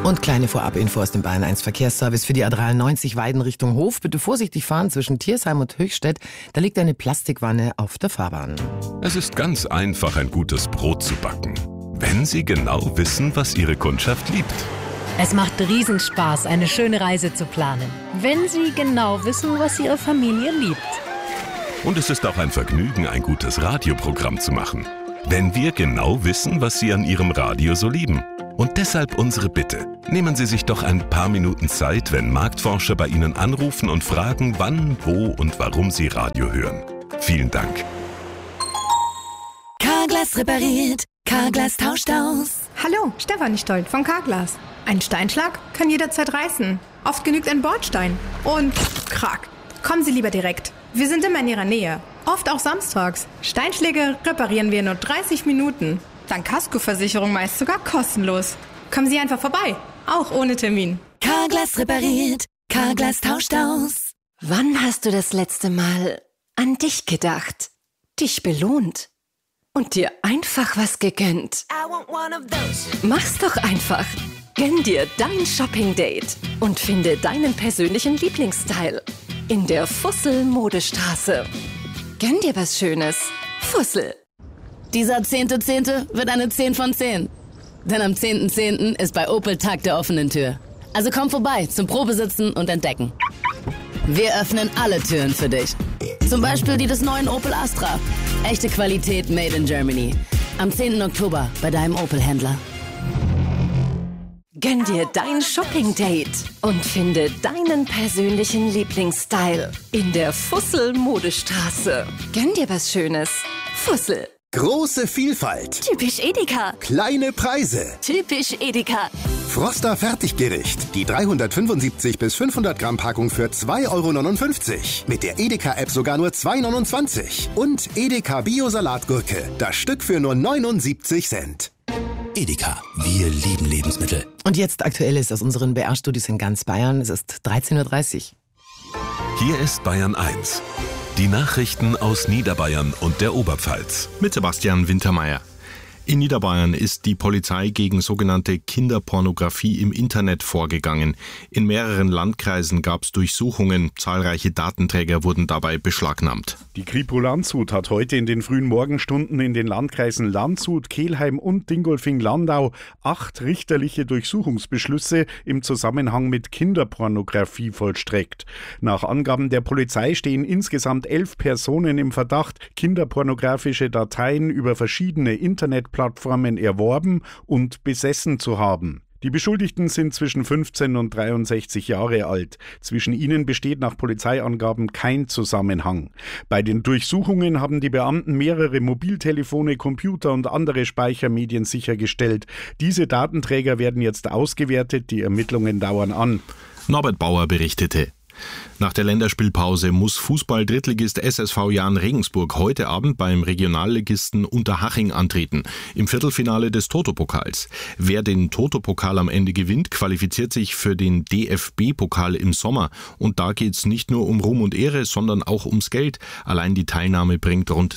Und kleine Vorabinfo aus dem Bayern 1 Verkehrsservice für die A93 Weiden Richtung Hof. Bitte vorsichtig fahren zwischen Thiersheim und Höchstädt. Da liegt eine Plastikwanne auf der Fahrbahn. Es ist ganz einfach, ein gutes Brot zu backen, wenn Sie genau wissen, was Ihre Kundschaft liebt. Es macht Riesenspaß, eine schöne Reise zu planen, wenn Sie genau wissen, was Ihre Familie liebt. Und es ist auch ein Vergnügen, ein gutes Radioprogramm zu machen, wenn wir genau wissen, was Sie an Ihrem Radio so lieben. Und deshalb unsere Bitte. Nehmen Sie sich doch ein paar Minuten Zeit, wenn Marktforscher bei Ihnen anrufen und fragen, wann, wo und warum Sie Radio hören. Vielen Dank. Carglass repariert, Carglass tauscht aus. Hallo, Stefanie Stolt von Carglass. Ein Steinschlag kann jederzeit reißen. Oft genügt ein Bordstein. Und krack. Kommen Sie lieber direkt. Wir sind immer in Ihrer Nähe. Oft auch samstags. Steinschläge reparieren wir in nur 30 Minuten. Dank Kaskoversicherung meist sogar kostenlos. Kommen Sie einfach vorbei, auch ohne Termin. Carglass repariert, Carglass tauscht aus. Wann hast du das letzte Mal an dich gedacht, dich belohnt und dir einfach was gegönnt? Mach's doch einfach. Gönn dir dein Shopping-Date und finde deinen persönlichen Lieblingsstyle in der Fussel-Modestraße. Gönn dir was Schönes. Fussel. Dieser 10.10. wird eine 10 von 10. Denn am 10.10. ist bei Opel Tag der offenen Tür. Also komm vorbei zum Probesitzen und Entdecken. Wir öffnen alle Türen für dich. Zum Beispiel die des neuen Opel Astra. Echte Qualität made in Germany. Am 10. Oktober bei deinem Opel-Händler. Gönn dir dein Shopping-Date und finde deinen persönlichen Lieblingsstyle in der Fussel-Modestraße. Gönn dir was Schönes. Fussel. Große Vielfalt. Typisch Edeka. Kleine Preise. Typisch Edeka. Froster Fertiggericht. Die 375 bis 500 Gramm Packung für 2,59 €. Mit der Edeka-App sogar nur 2,29 €. Und Edeka Bio-Salatgurke. Das Stück für nur 79 Cent. Edeka, wir lieben Lebensmittel. Und jetzt Aktuelles aus unseren BR-Studios in ganz Bayern. Es ist 13:30 Uhr. Hier ist Bayern 1. Die Nachrichten aus Niederbayern und der Oberpfalz. Mit Sebastian Wintermeyer. In Niederbayern ist die Polizei gegen sogenannte Kinderpornografie im Internet vorgegangen. In mehreren Landkreisen gab es Durchsuchungen. Zahlreiche Datenträger wurden dabei beschlagnahmt. Die Kripo Landshut hat heute in den frühen Morgenstunden in den Landkreisen Landshut, Kelheim und Dingolfing-Landau 8 richterliche Durchsuchungsbeschlüsse im Zusammenhang mit Kinderpornografie vollstreckt. Nach Angaben der Polizei stehen insgesamt 11 Personen im Verdacht, kinderpornografische Dateien über verschiedene Internetplattformen erworben und besessen zu haben. Die Beschuldigten sind zwischen 15 und 63 Jahre alt. Zwischen ihnen besteht nach Polizeiangaben kein Zusammenhang. Bei den Durchsuchungen haben die Beamten mehrere Mobiltelefone, Computer und andere Speichermedien sichergestellt. Diese Datenträger werden jetzt ausgewertet, die Ermittlungen dauern an. Norbert Bauer berichtete. Nach der Länderspielpause muss Fußball-Drittligist SSV Jahn Regensburg heute Abend beim Regionalligisten Unterhaching antreten, im Viertelfinale des Toto-Pokals. Wer den Toto-Pokal am Ende gewinnt, qualifiziert sich für den DFB-Pokal im Sommer. Und da geht's nicht nur um Ruhm und Ehre, sondern auch ums Geld. Allein die Teilnahme bringt rund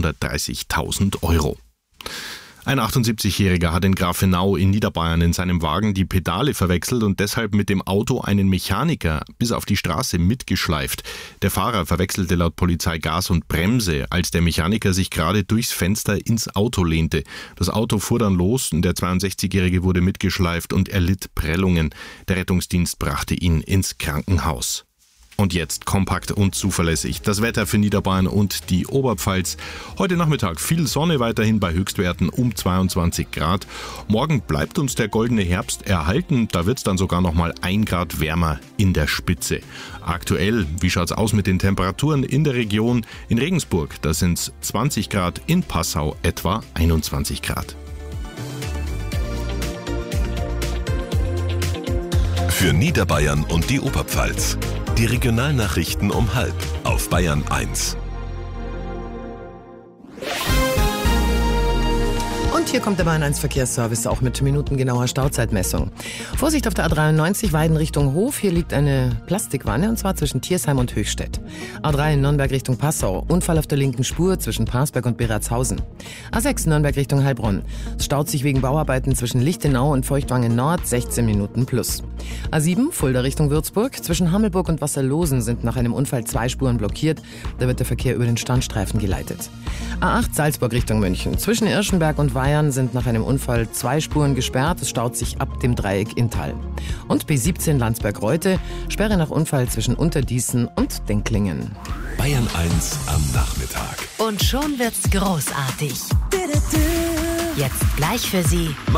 230.000 €. Ein 78-Jähriger hat in Grafenau in Niederbayern in seinem Wagen die Pedale verwechselt und deshalb mit dem Auto einen Mechaniker bis auf die Straße mitgeschleift. Der Fahrer verwechselte laut Polizei Gas und Bremse, als der Mechaniker sich gerade durchs Fenster ins Auto lehnte. Das Auto fuhr dann los und der 62-Jährige wurde mitgeschleift und erlitt Prellungen. Der Rettungsdienst brachte ihn ins Krankenhaus. Und jetzt kompakt und zuverlässig das Wetter für Niederbayern und die Oberpfalz. Heute Nachmittag viel Sonne, weiterhin bei Höchstwerten um 22 Grad. Morgen bleibt uns der goldene Herbst erhalten. Da wird es dann sogar noch mal 1 Grad wärmer in der Spitze. Aktuell, wie schaut's aus mit den Temperaturen in der Region? In Regensburg, da sind es 20 Grad, in Passau etwa 21 Grad. Für Niederbayern und die Oberpfalz. Die Regionalnachrichten um 12:30 auf Bayern 1. Und hier kommt der Bayern 1 Verkehrsservice, auch mit minutengenauer Stauzeitmessung. Vorsicht auf der A93 Weiden Richtung Hof. Hier liegt eine Plastikwanne, und zwar zwischen Thiersheim und Höchstädt. A3 in Nürnberg Richtung Passau. Unfall auf der linken Spur zwischen Parsberg und Beratshausen. A6 Nürnberg Richtung Heilbronn. Es staut sich wegen Bauarbeiten zwischen Lichtenau und Feuchtwangen Nord 16 Minuten plus. A7 Fulda Richtung Würzburg. Zwischen Hammelburg und Wasserlosen sind nach einem Unfall 2 Spuren blockiert. Da wird der Verkehr über den Standstreifen geleitet. A8 Salzburg Richtung München. Zwischen Irschenberg und Weyern sind nach einem Unfall 2 Spuren gesperrt. Es staut sich ab dem Dreieck Inntal. Und B17 Landsberg-Reute. Sperre nach Unfall zwischen Unterdießen und Denklingen. Bayern 1 am Nachmittag. Und schon wird's großartig. Jetzt gleich für Sie